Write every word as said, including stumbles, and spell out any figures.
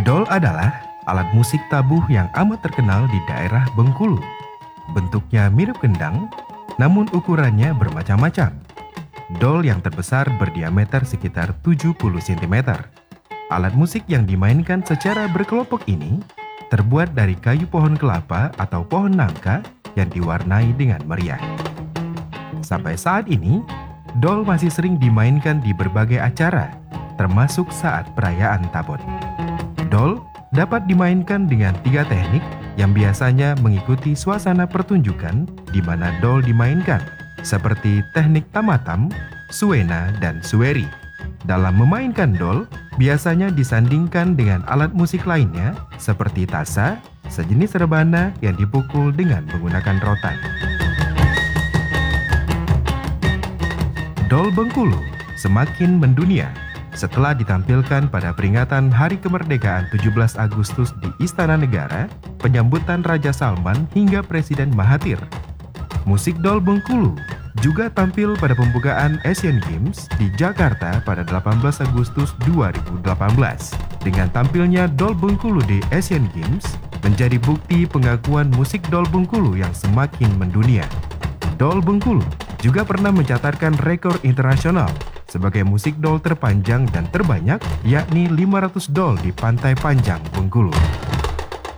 Dol adalah alat musik tabuh yang amat terkenal di daerah Bengkulu. Bentuknya mirip kendang, namun ukurannya bermacam-macam. Dol yang terbesar berdiameter sekitar tujuh puluh sentimeter. Alat musik yang dimainkan secara berkelompok ini terbuat dari kayu pohon kelapa atau pohon nangka yang diwarnai dengan meriah. Sampai saat ini, dol masih sering dimainkan di berbagai acara, termasuk saat perayaan Tabon. Dol dapat dimainkan dengan tiga teknik yang biasanya mengikuti suasana pertunjukan di mana dol dimainkan, seperti teknik tamatam, suena, dan sueri. Dalam memainkan dol, biasanya disandingkan dengan alat musik lainnya seperti tasa, sejenis rebana yang dipukul dengan menggunakan rotan. Dol Bengkulu semakin mendunia setelah ditampilkan pada peringatan Hari Kemerdekaan tujuh belas Agustus di Istana Negara, penyambutan Raja Salman hingga Presiden Mahathir. Musik dol Bengkulu juga tampil pada pembukaan Asian Games di Jakarta pada delapan belas Agustus dua ribu delapan belas. Dengan tampilnya dol Bengkulu di Asian Games, menjadi bukti pengakuan musik dol Bengkulu yang semakin mendunia. Dol Bengkulu juga pernah mencatatkan rekor internasional sebagai musik dol terpanjang dan terbanyak, yakni lima ratus dol di Pantai Panjang, Bengkulu.